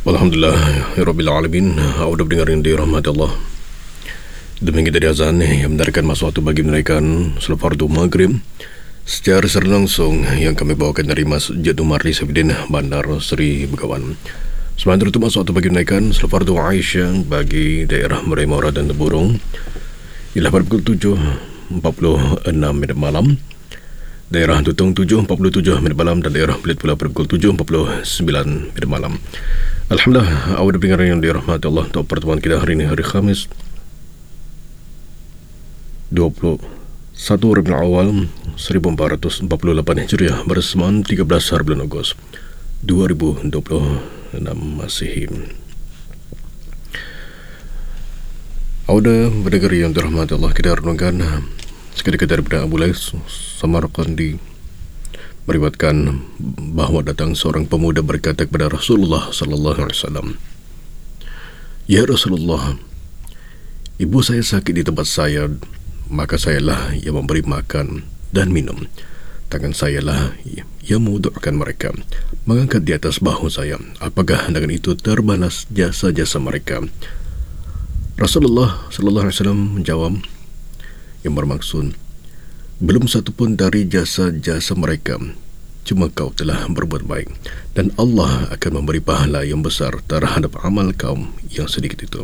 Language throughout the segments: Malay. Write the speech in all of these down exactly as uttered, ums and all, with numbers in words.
Alhamdulillah Rabbil Alamin. Audah mendengar yang dirahmati Allah. Demikian dari azan yang menarikan masa waktu bagi menunaikan salat fardu maghrib secara langsung yang kami bawakan dari Masjid Umar Safidin Bandar Seri Begawan. Sementara itu masa waktu bagi menunaikan salat fardu Aisyah bagi daerah Merai Maura dan Temburong ialah pada pukul tujuh empat puluh enam minit malam, daerah Tutong tujuh empat puluh tujuh minit malam, dan daerah Belit pula pada pukul tujuh empat puluh sembilan minit malam. Alhamdulillah, awal dengar yang dirahmati Allah, untuk pertemuan kita hari ini hari Khamis dua puluh satu Rabiul Awal seribu empat ratus empat puluh lapan Hijriah bersamaan tiga belas hari bulan Ogos dua ribu dua puluh enam Masihi. Awal mendengar yang dirahmati Allah, kita renungkan seketika daripada Abu Lais Samarqandi meriwayatkan bahawa datang seorang pemuda berkata kepada Rasulullah sallallahu alaihi wasallam, "Ya Rasulullah, ibu saya sakit di tempat saya, maka sayalah yang memberi makan dan minum. Tangan sayalah yang mewudu'kan mereka, mengangkat di atas bahu saya. Apakah dengan itu terbalas jasa-jasa mereka?" Rasulullah sallallahu alaihi wasallam menjawab yang bermaksud, "Belum satu pun dari jasa-jasa mereka, cuma kau telah berbuat baik, dan Allah akan memberi pahala yang besar terhadap amal kaum yang sedikit itu."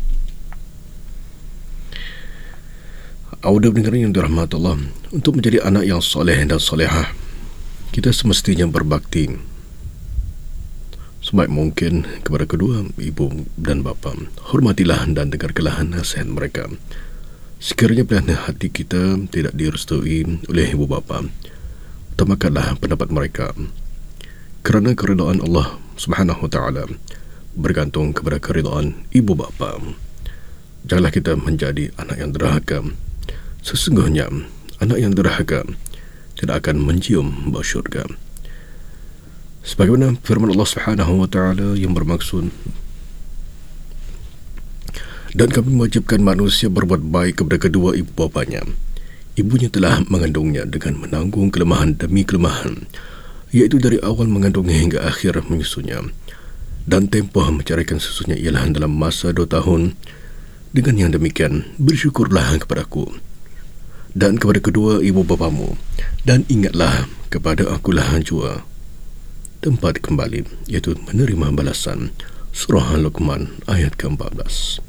Audah dengar yang dirahmati Allah, untuk menjadi anak yang soleh dan solehah, kita semestinya berbakti sebaik mungkin kepada kedua ibu dan bapa. Hormatilah dan dengarkanlah nasihat mereka. Sekiranya pilihan hati kita tidak direstui oleh ibu bapa, utamakanlah pendapat mereka, kerana keridaan Allah Subhanahu wa taala bergantung kepada keridaan ibu bapa. Janganlah kita menjadi anak yang derhaka. Sesungguhnya anak yang derhaka tidak akan mencium bau syurga. Sebagaimana firman Allah Subhanahu wa taala yang bermaksud, "Dan kami mewajibkan manusia berbuat baik kepada kedua ibu bapanya. Ibunya telah mengandungnya dengan menanggung kelemahan demi kelemahan, iaitu dari awal mengandungnya hingga akhir menyusunya. Dan tempoh mencarikan susunya ialah dalam masa dua tahun. Dengan yang demikian, bersyukurlah kepadaku dan kepada kedua ibu bapamu, dan ingatlah kepada akulah jua tempat kembali, iaitu menerima balasan." Surah Al-Luqman ayat ke empat belas.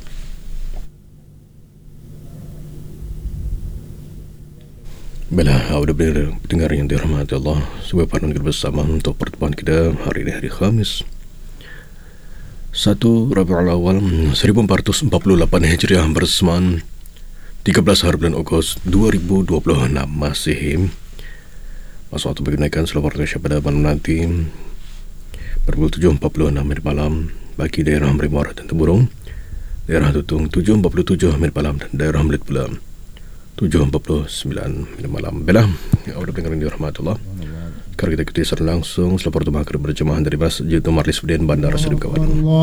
Baiklah, awak dah dengar yang dirahmati Allah, sebuah panduan kita bersama untuk pertemuan kita hari ini hari Khamis satu Rabiul Awal seribu empat ratus empat puluh lapan Hijriah bersamaan tiga belas hari bulan Ogos dua ribu dua puluh enam Masihi. Masa waktu bagi naikkan salat fardu Isya pada malam nanti pukul tujuh empat puluh enam minit malam bagi daerah Merai Maura dan Temburong, daerah Tutong tujuh empat puluh tujuh minit malam, dan daerah Belit pula tujuh empat puluh sembilan minit malam. Baiklah, awak dengar yang dirahmati Allah, sekarang kita ikuti secara langsung salat fardu maghrib berjemaah dari Masjid Umar Safidin Bandar Seri Begawan.